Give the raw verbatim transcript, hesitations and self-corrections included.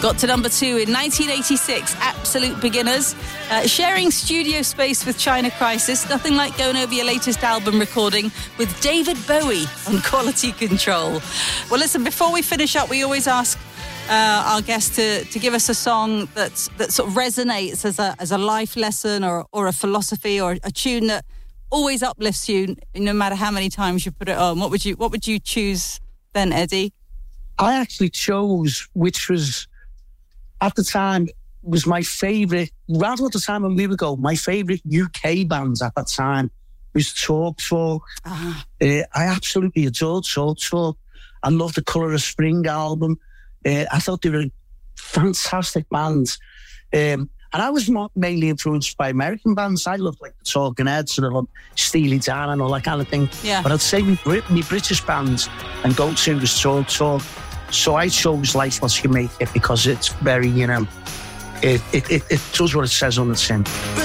Got to number two in nineteen eighty-six, Absolute Beginners. Uh, sharing studio space with China Crisis. Nothing like going over your latest album recording with David Bowie on Quality Control. Well, listen, before we finish up, we always ask uh, our guests to, to give us a song that's, that sort of resonates as a, as a life lesson or, or a philosophy or a tune that always uplifts you no matter how many times you put it on. What would you, what would you choose then, Eddie? I actually chose, which was, at the time, was my favourite, right at the time a year ago, my favourite U K bands at that time was Talk Talk. Uh-huh. Uh, I absolutely adored Talk Talk. I loved the Colour of Spring album. Uh, I thought they were fantastic bands. Um, and I was not mainly influenced by American bands. I loved like the Talking Heads and I loved Steely Dan and all that kind of thing. Yeah. But I'd say my, Brit- my British bands and go-to was Talk Talk. So I chose Life What You Make It because it's very, you know, it, it, it, it does what it says on the tin.